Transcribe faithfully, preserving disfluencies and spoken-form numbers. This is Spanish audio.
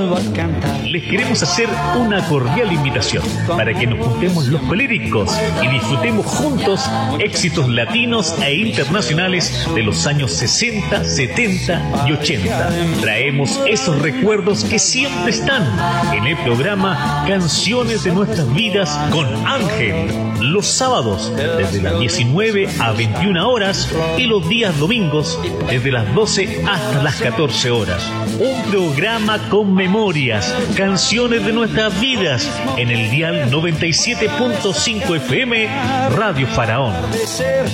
Les queremos hacer una cordial invitación para que nos juntemos los coléricos y disfrutemos juntos éxitos latinos e internacionales de los años sesenta, setenta y ochenta. Traemos esos recuerdos que siempre están en el programa Canciones de Nuestras Vidas con Ángel, los sábados desde las diecinueve a veintiuna horas y los días domingos desde las doce hasta las catorce horas. Un programa con memorias, canciones de nuestras vidas en el dial noventa y siete punto cinco F M Radio Faraón.